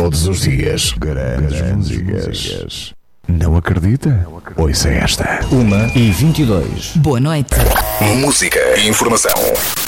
Todos os dias, grandes músicas. Não acredita? Ouça esta. 1h22. Boa noite. Música e informação.